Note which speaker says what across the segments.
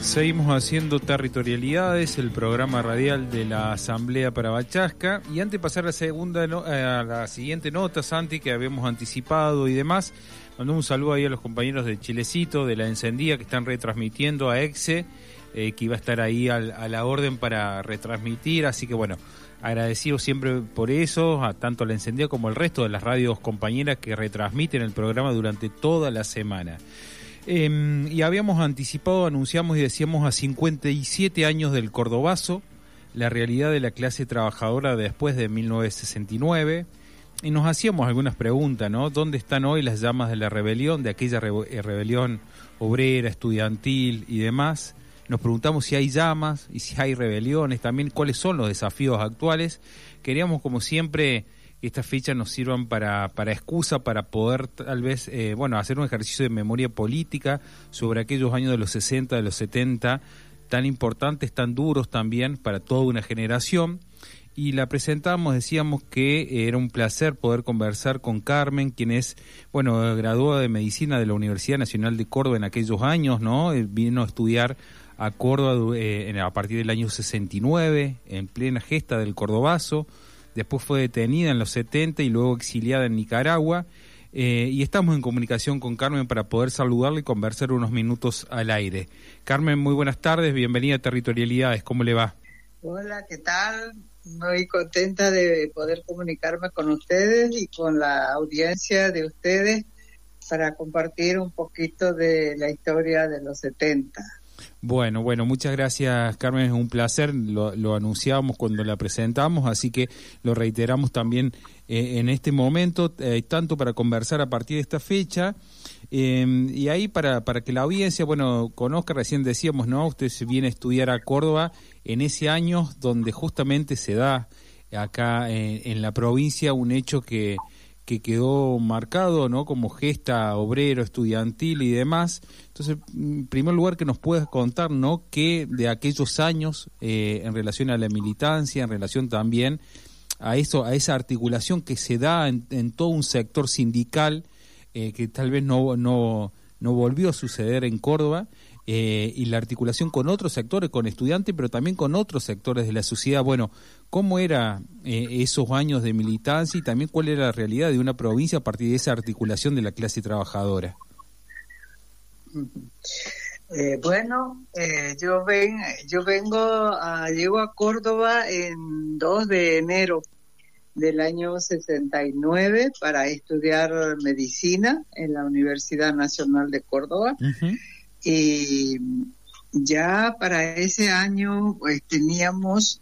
Speaker 1: Seguimos haciendo Territorialidades, el programa radial de la Asamblea para Bachasca. Y antes de pasar a la siguiente nota, Santi, que habíamos anticipado y demás, mandó un saludo ahí a los compañeros de Chilecito, de La Encendida, que están retransmitiendo a EXE, que iba a estar ahí a la orden para retransmitir. Así que bueno, agradecido siempre por eso, a tanto La Encendida como el resto de las radios compañeras que retransmiten el programa durante toda la semana. Y habíamos anticipado, anunciamos y decíamos a 57 años del Cordobazo, la realidad de la clase trabajadora después de 1969, y nos hacíamos algunas preguntas, ¿no? ¿Dónde están hoy las llamas de la rebelión, de aquella rebelión obrera, estudiantil y demás? Nos preguntamos si hay llamas y si hay rebeliones, también cuáles son los desafíos actuales. Queríamos, como siempre, que estas fechas nos sirvan para excusa, para poder tal vez, hacer un ejercicio de memoria política sobre aquellos años de los 60, de los 70, tan importantes, tan duros también para toda una generación. Y la presentamos, decíamos que era un placer poder conversar con Carmen, quien es, graduada de Medicina de la Universidad Nacional de Córdoba en aquellos años, ¿no? Vino a estudiar a Córdoba a partir del año 69, en plena gesta del Cordobazo. Después fue detenida en los 70 y luego exiliada en Nicaragua. Y estamos en comunicación con Carmen para poder saludarla y conversar unos minutos al aire. Carmen, muy buenas tardes, bienvenida a Territorialidades, ¿cómo le va?
Speaker 2: Hola, ¿qué tal? Muy contenta de poder comunicarme con ustedes y con la audiencia de ustedes para compartir un poquito de la historia de los 70.
Speaker 1: Bueno, muchas gracias, Carmen, es un placer, lo anunciábamos cuando la presentamos, así que lo reiteramos también en este momento, tanto para conversar a partir de esta fecha, y ahí para que la audiencia, conozca, recién decíamos, ¿no? Usted se viene a estudiar a Córdoba en ese año donde justamente se da acá en la provincia un hecho que quedó marcado, ¿no? Como gesta obrero, estudiantil y demás. Entonces, en primer lugar, que nos puedas contar, ¿no? Que de aquellos años, en relación a la militancia, en relación también a esa articulación que se da en todo un sector sindical, que tal vez no volvió a suceder en Córdoba, y la articulación con otros sectores, con estudiantes, pero también con otros sectores de la sociedad. ¿Cómo era esos años de militancia y también cuál era la realidad de una provincia a partir de esa articulación de la clase trabajadora?
Speaker 2: Llego a Córdoba en 2 de enero del año 69 para estudiar medicina en la Universidad Nacional de Córdoba. Uh-huh. Y ya para ese año teníamos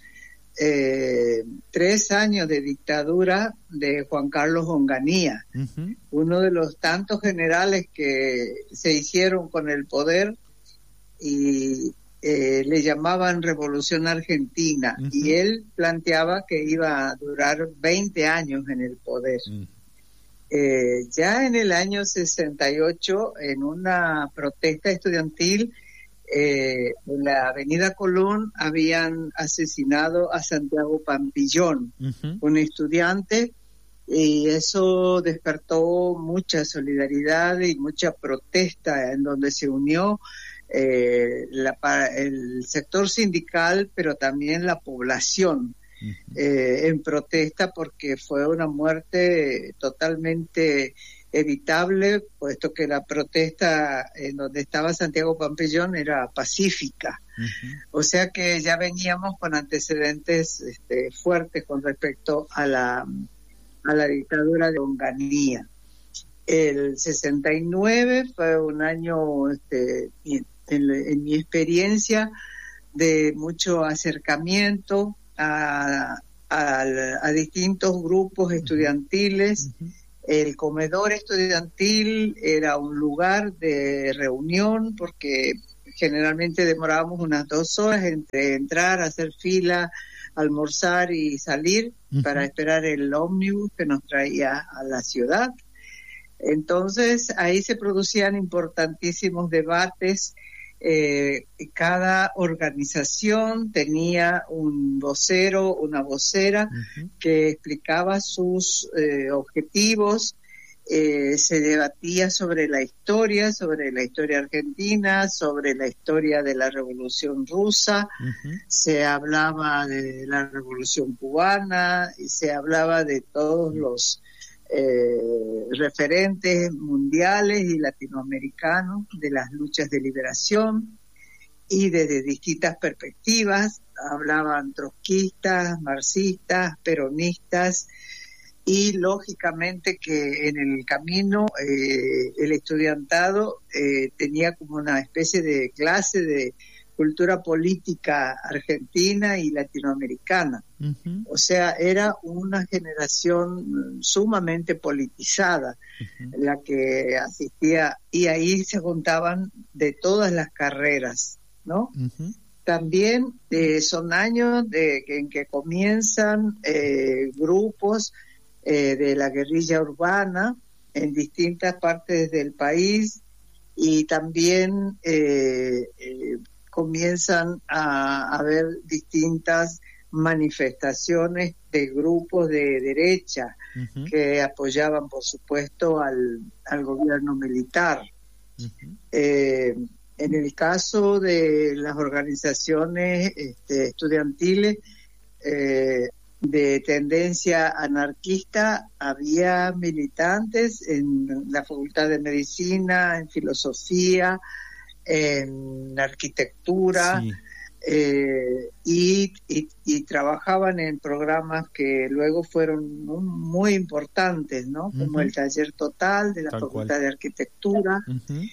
Speaker 2: 3 años de dictadura de Juan Carlos Onganía, uh-huh. Uno de los tantos generales que se hicieron con el poder y le llamaban Revolución Argentina, uh-huh. Y él planteaba que iba a durar 20 años en el poder. Uh-huh. Ya en el año 68, en una protesta estudiantil, en la avenida Colón habían asesinado a Santiago Pampillón, uh-huh. Un estudiante, y eso despertó mucha solidaridad y mucha protesta, en donde se unió el sector sindical, pero también la población. En protesta, porque fue una muerte totalmente evitable, puesto que la protesta en donde estaba Santiago Pampillón era pacífica. Uh-huh. O sea que ya veníamos con antecedentes fuertes con respecto a la dictadura de Onganía. El 69 fue un año, en mi experiencia, de mucho acercamiento a distintos grupos estudiantiles. Uh-huh. El comedor estudiantil era un lugar de reunión porque generalmente demorábamos unas 2 horas entre entrar, hacer fila, almorzar y salir, uh-huh. Para esperar el ómnibus que nos traía a la ciudad. Entonces ahí se producían importantísimos debates. Cada organización tenía un vocero, una vocera, uh-huh. Que explicaba sus objetivos se debatía sobre la historia argentina, sobre la historia de la Revolución Rusa, se hablaba de la Revolución Cubana, y se hablaba de todos los referentes mundiales y latinoamericanos de las luchas de liberación, y desde distintas perspectivas. Hablaban trotskistas, marxistas, peronistas, y lógicamente que en el camino el estudiantado tenía como una especie de clase de cultura política argentina y latinoamericana. O sea, era una generación sumamente politizada la que asistía, y ahí se juntaban de todas las carreras, ¿no? También son años en que comienzan grupos de la guerrilla urbana en distintas partes del país, y también comienzan a haber distintas manifestaciones de grupos de derecha que apoyaban, por supuesto, al gobierno militar. En el caso de las organizaciones estudiantiles de tendencia anarquista, había militantes en la Facultad de Medicina, en Filosofía, en Arquitectura, y trabajaban en programas que luego fueron muy importantes, ¿no? Como el Taller Total de la Facultad de Arquitectura.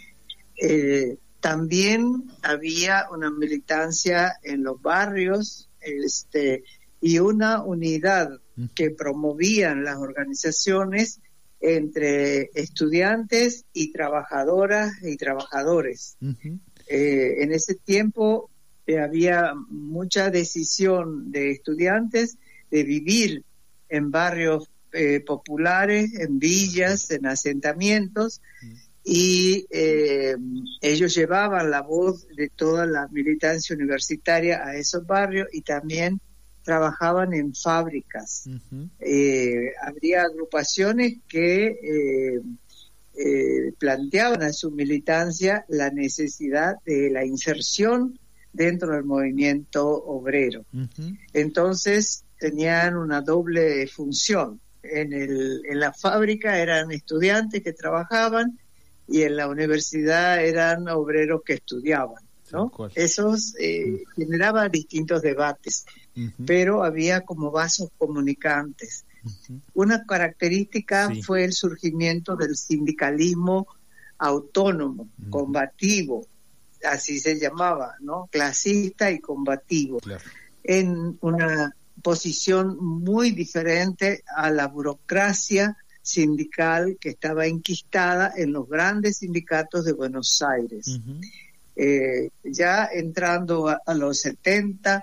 Speaker 2: También había una militancia en los barrios, y una unidad que promovían las organizaciones entre estudiantes y trabajadoras y trabajadores. En ese tiempo había mucha decisión de estudiantes de vivir en barrios populares, en villas, en asentamientos, y ellos llevaban la voz de toda la militancia universitaria a esos barrios, y también trabajaban en fábricas. Habría agrupaciones que planteaban a su militancia la necesidad de la inserción dentro del movimiento obrero. Entonces tenían una doble función. En la fábrica eran estudiantes que trabajaban, y en la universidad eran obreros que estudiaban, ¿no? Esos generaba distintos debates, pero había como vasos comunicantes. Una característica fue el surgimiento del sindicalismo autónomo, combativo, así se llamaba, ¿no? Clasista y combativo, en una posición muy diferente a la burocracia sindical que estaba enquistada en los grandes sindicatos de Buenos Aires. Ya entrando a los 70,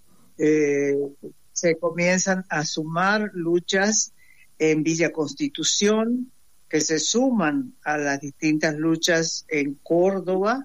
Speaker 2: se comienzan a sumar luchas en Villa Constitución, que se suman a las distintas luchas en Córdoba,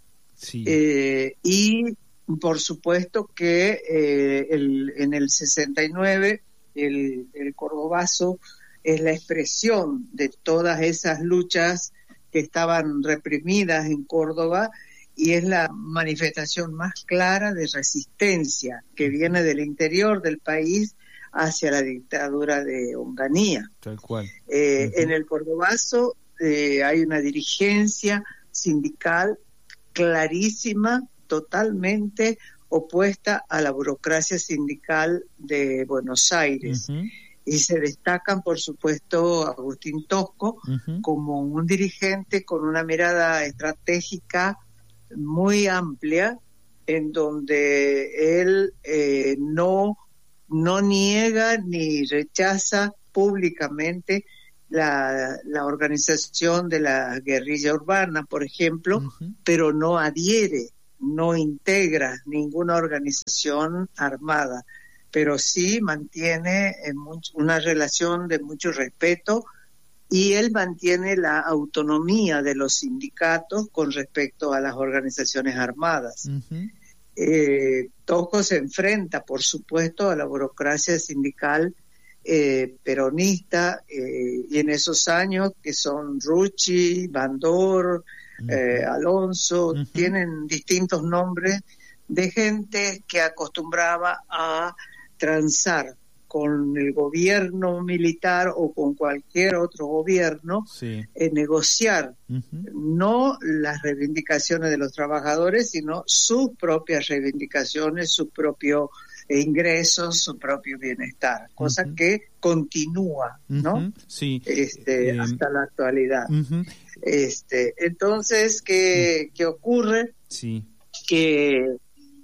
Speaker 2: y por supuesto que en el 69 el cordobazo es la expresión de todas esas luchas que estaban reprimidas en Córdoba, y es la manifestación más clara de resistencia que viene del interior del país hacia la dictadura de Onganía.
Speaker 1: Tal cual.
Speaker 2: En el cordobazo hay una dirigencia sindical clarísima, totalmente opuesta a la burocracia sindical de Buenos Aires. Y se destacan, por supuesto, Agustín Tosco como un dirigente con una mirada estratégica muy amplia, en donde él no niega ni rechaza públicamente la organización de la guerrilla urbana, por ejemplo, pero no adhiere, no integra ninguna organización armada, pero sí mantiene una relación de mucho respeto, y él mantiene la autonomía de los sindicatos con respecto a las organizaciones armadas. Tosco se enfrenta, por supuesto, a la burocracia sindical peronista, y en esos años que son Rucci, Bandor, Alonso, tienen distintos nombres de gente que acostumbraba a transar con el gobierno militar o con cualquier otro gobierno, negociar no las reivindicaciones de los trabajadores, sino sus propias reivindicaciones, sus propios ingresos, su propio bienestar, cosa que continúa, ¿no? Hasta la actualidad. Entonces, ¿qué ocurre? Que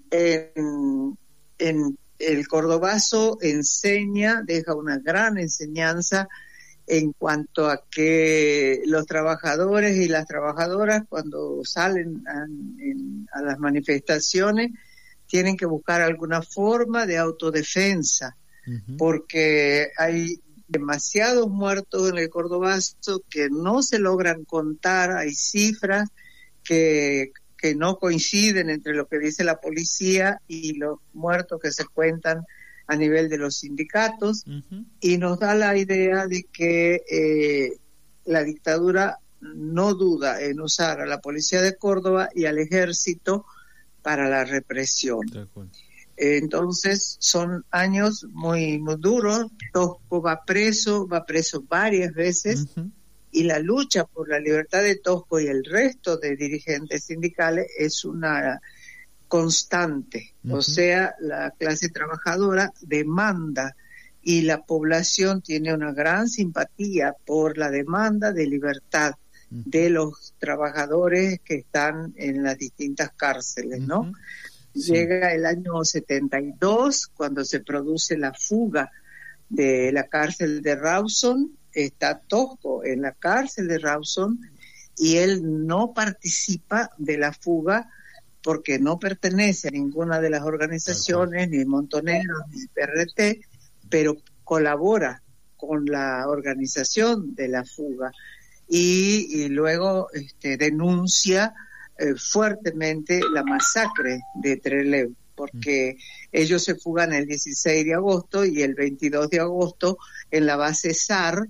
Speaker 2: en el cordobazo deja una gran enseñanza en cuanto a que los trabajadores y las trabajadoras, cuando salen a las manifestaciones, tienen que buscar alguna forma de autodefensa, porque hay demasiados muertos en el cordobazo que no se logran contar, hay cifras que no coinciden entre lo que dice la policía y los muertos que se cuentan a nivel de los sindicatos, y nos da la idea de que la dictadura no duda en usar a la policía de Córdoba y al ejército para la represión. Entonces son años muy, muy duros. Tosco va preso varias veces, y la lucha por la libertad de Tosco y el resto de dirigentes sindicales es una constante. O sea, la clase trabajadora demanda, y la población tiene una gran simpatía por la demanda de libertad de los trabajadores que están en las distintas cárceles, ¿no? Llega el año 72, cuando se produce la fuga de la cárcel de Rawson. Está Tosco en la cárcel de Rawson y él no participa de la fuga porque no pertenece a ninguna de las organizaciones, ni Montoneros, ni PRT, pero colabora con la organización de la fuga y luego denuncia fuertemente la masacre de Trelew, porque ellos se fugan el 16 de agosto y el 22 de agosto en la base SAR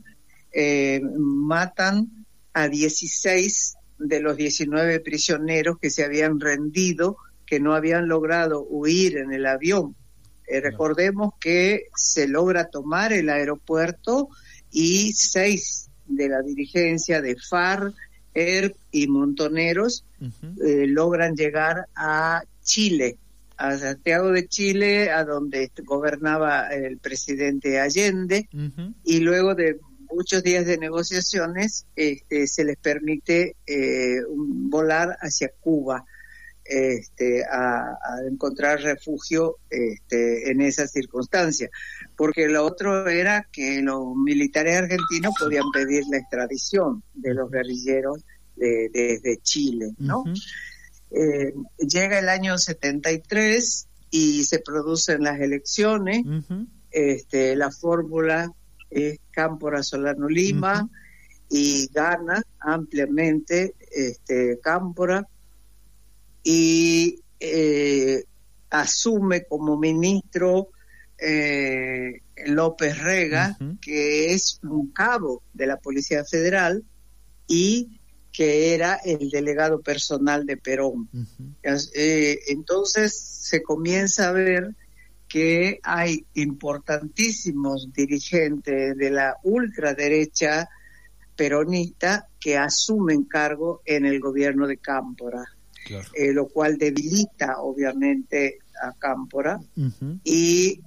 Speaker 2: matan a 16 de los 19 prisioneros que se habían rendido, que no habían logrado huir en el avión. Recordemos que se logra tomar el aeropuerto y 6 de la dirigencia de FARC, ERP y Montoneros logran llegar a Chile, a Santiago de Chile, a donde gobernaba el presidente Allende, y luego de muchos días de negociaciones se les permite volar hacia Cuba, a encontrar refugio en esas circunstancias, porque lo otro era que los militares argentinos podían pedir la extradición de los guerrilleros desde Chile, ¿no? Llega el año 73 y se producen las elecciones. La fórmula es Cámpora Solano Lima, y gana ampliamente Cámpora, y asume como ministro López Rega, que es un cabo de la Policía Federal y que era el delegado personal de Perón. Entonces se comienza a ver que hay importantísimos dirigentes de la ultraderecha peronista que asumen cargo en el gobierno de Cámpora, lo cual debilita obviamente a Cámpora, y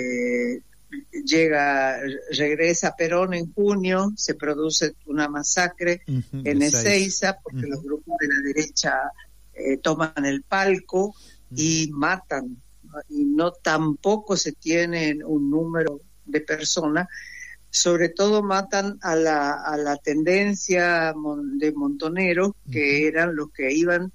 Speaker 2: regresa Perón en junio, se produce una masacre en Ezeiza, porque los grupos de la derecha toman el palco y matan, y no tampoco se tiene un número de personas, sobre todo matan a la tendencia de Montoneros, que eran los que iban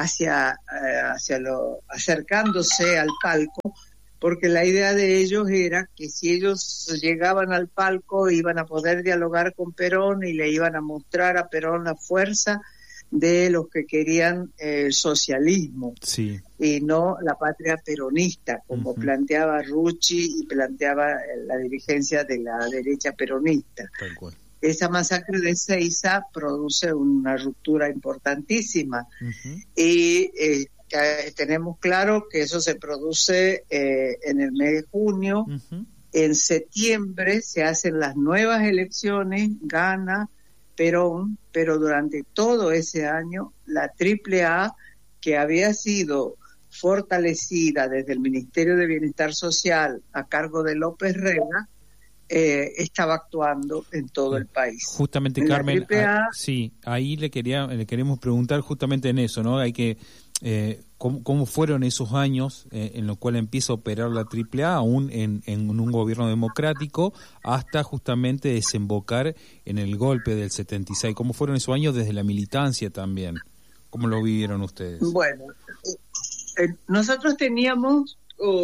Speaker 2: acercándose al palco, porque la idea de ellos era que si ellos llegaban al palco iban a poder dialogar con Perón y le iban a mostrar a Perón la fuerza de los que querían el socialismo
Speaker 1: Sí.
Speaker 2: y no la patria peronista, como planteaba Rucci y planteaba la dirigencia de la derecha peronista.
Speaker 1: Tal cual.
Speaker 2: Esa masacre de Ezeiza produce una ruptura importantísima y tenemos claro que eso se produce en el mes de junio. En septiembre se hacen las nuevas elecciones, gana Perón, pero durante todo ese año la AAA, que había sido fortalecida desde el Ministerio de Bienestar Social a cargo de López Rega, estaba actuando en todo el país.
Speaker 1: Justamente,
Speaker 2: en
Speaker 1: Carmen,
Speaker 2: AAA,
Speaker 1: sí, ahí le queremos preguntar justamente en eso, ¿no? Hay que ¿cómo fueron esos años en los cuales empieza a operar la AAA, aún en un gobierno democrático, hasta justamente desembocar en el golpe del 76? ¿Cómo fueron esos años desde la militancia también? ¿Cómo lo vivieron ustedes?
Speaker 2: Bueno, nosotros teníamos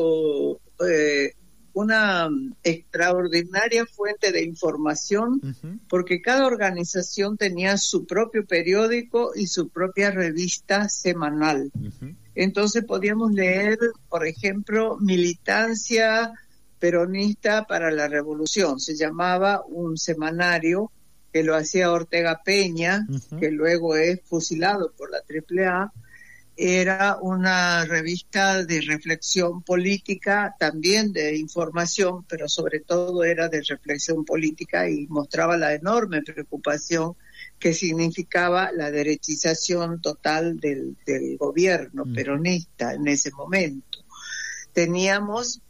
Speaker 2: una extraordinaria fuente de información, porque cada organización tenía su propio periódico y su propia revista semanal. Entonces podíamos leer, por ejemplo, Militancia Peronista para la Revolución, se llamaba un semanario que lo hacía Ortega Peña, que luego es fusilado por la AAA. Era una revista de reflexión política, también de información, pero sobre todo era de reflexión política y mostraba la enorme preocupación que significaba la derechización total del gobierno peronista en ese momento. Teníamos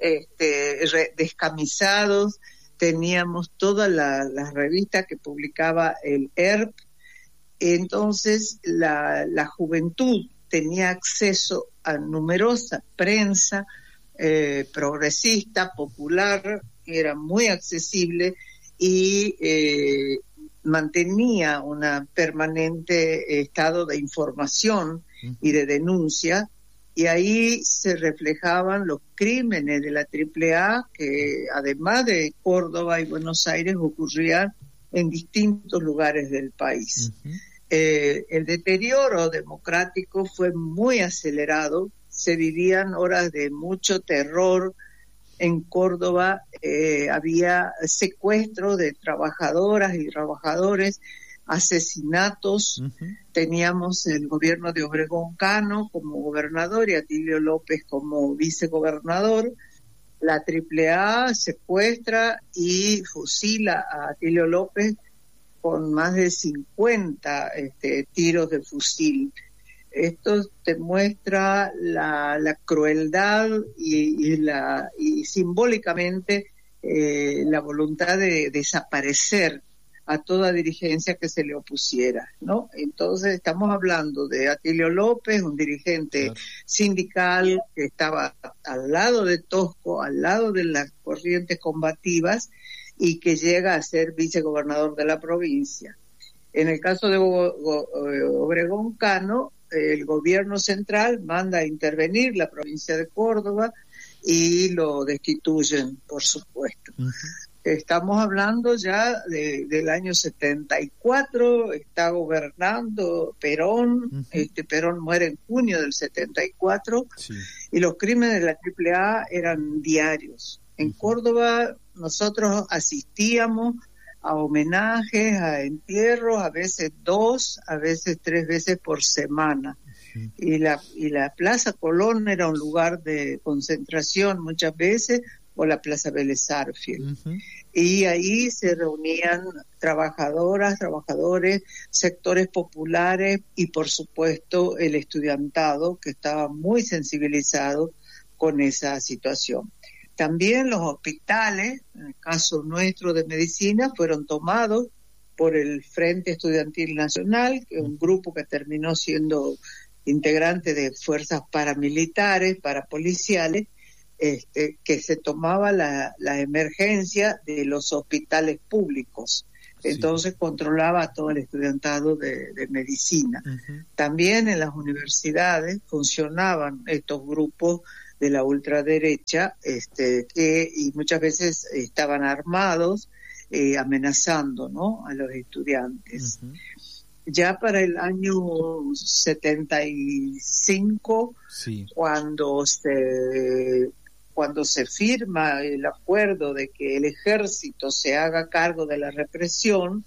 Speaker 2: Descamisados, teníamos todas las revistas que publicaba el ERP. Entonces la juventud tenía acceso a numerosa prensa progresista, popular, era muy accesible y mantenía un permanente estado de información y de denuncia, y ahí se reflejaban los crímenes de la AAA, que además de Córdoba y Buenos Aires ocurrían en distintos lugares del país. El deterioro democrático fue muy acelerado, se vivían horas de mucho terror. En Córdoba había secuestro de trabajadoras y trabajadores, asesinatos. Teníamos el gobierno de Obregón Cano como gobernador y Atilio López como vicegobernador. La AAA secuestra y fusila a Atilio López con más de 50 tiros de fusil. Esto te muestra la crueldad y simbólicamente la voluntad de desaparecer a toda dirigencia que se le opusiera, ¿no? Entonces estamos hablando de Atilio López, un dirigente sindical que estaba al lado de Tosco, al lado de las corrientes combativas, y que llega a ser vicegobernador de la provincia. En el caso de Obregón Cano, el gobierno central manda a intervenir la provincia de Córdoba y lo destituyen, por supuesto. Estamos hablando ya del año 74, está gobernando Perón, Perón muere en junio del 74, y los crímenes de la AAA eran diarios. En Córdoba nosotros asistíamos a homenajes, a entierros, a veces 2, a veces 3 veces por semana. Y la Plaza Colón era un lugar de concentración muchas veces, o la Plaza Vélez Sarsfield. Y ahí se reunían trabajadoras, trabajadores, sectores populares y por supuesto el estudiantado, que estaba muy sensibilizado con esa situación. También los hospitales, en el caso nuestro de medicina, fueron tomados por el Frente Estudiantil Nacional, que es un grupo que terminó siendo integrante de fuerzas paramilitares, parapoliciales, que se tomaba la emergencia de los hospitales públicos. Entonces controlaba todo el estudiantado de medicina. También en las universidades funcionaban estos grupos de la ultraderecha, y muchas veces estaban armados, amenazando, ¿no?, a los estudiantes. ya para el año 75,
Speaker 1: sí,
Speaker 2: cuando se firma el acuerdo de que el ejército se haga cargo de la represión,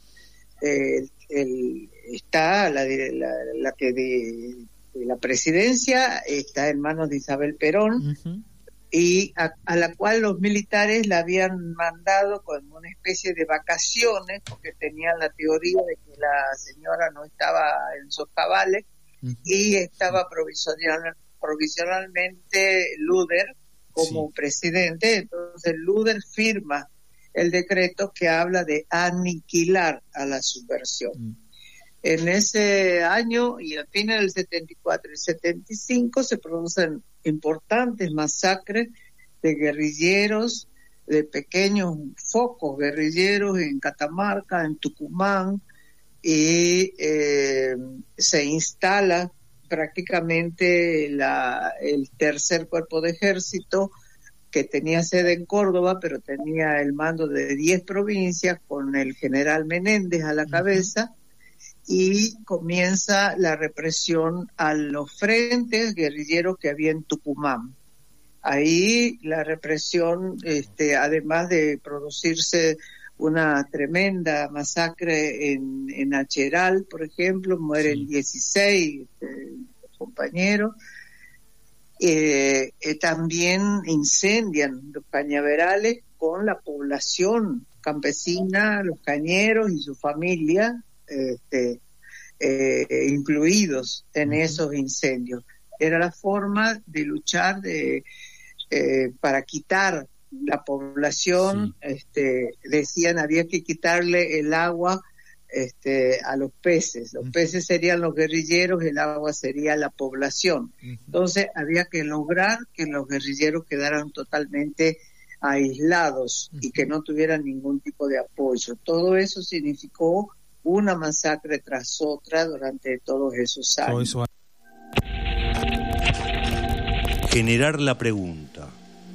Speaker 2: está la que de la presidencia está en manos de Isabel Perón, y a la cual los militares la habían mandado con una especie de vacaciones, porque tenían la teoría de que la señora no estaba en sus cabales, y estaba provisionalmente Luder como presidente. Entonces Luder firma el decreto que habla de aniquilar a la subversión. En ese año, y a fines del 74 y 75, se producen importantes masacres de guerrilleros, de pequeños focos guerrilleros en Catamarca, en Tucumán, y se instala prácticamente el tercer cuerpo de ejército, que tenía sede en Córdoba, pero tenía el mando de 10 provincias, con el general Menéndez a la cabeza, y comienza la represión a los frentes guerrilleros que había en Tucumán. Ahí la represión, además de producirse una tremenda masacre en Acheral, por ejemplo, mueren 16 compañeros, también incendian los cañaverales con la población campesina, los cañeros y su familia, incluidos en esos incendios. Era la forma de luchar para quitar la población. Decían había que quitarle el agua a los peces. Los peces serían los guerrilleros, el agua sería la población. Entonces había que lograr que los guerrilleros quedaran totalmente aislados y que no tuvieran ningún tipo de apoyo. Todo eso significó una masacre tras otra durante todos esos años.
Speaker 3: Generar la pregunta.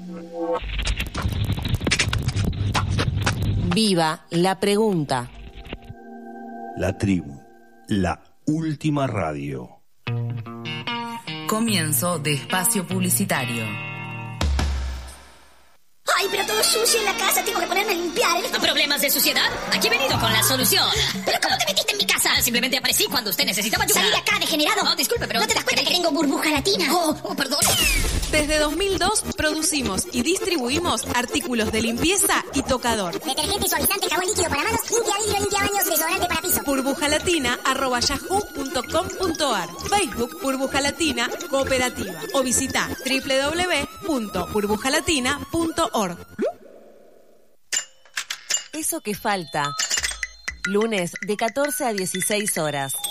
Speaker 4: Viva la pregunta.
Speaker 3: La tribu, la última radio.
Speaker 5: Comienzo de espacio publicitario.
Speaker 6: ¡Ay, pero todo sucio en la casa! Tengo que ponerme a limpiar.
Speaker 7: ¿Problemas de suciedad? Aquí he venido con la solución.
Speaker 6: ¿Pero cómo te metiste en mi casa?
Speaker 7: Simplemente aparecí cuando usted necesitaba ayuda.
Speaker 6: ¡Salí de acá, degenerado!
Speaker 7: No, disculpe, pero...
Speaker 6: ¿No te das cuenta que tengo burbuja latina?
Speaker 7: Oh, perdón.
Speaker 5: Desde 2002 producimos y distribuimos artículos de limpieza y tocador.
Speaker 6: Detergente, suavizante, jabón líquido para manos, limpia vidrio, limpia baños, desodorante para piso.
Speaker 5: burbujalatina@yahoo.com.ar. Facebook Burbuja Latina Cooperativa. O visita www.burbujalatina.org.
Speaker 4: Eso que falta. Lunes de 14 a 16 horas.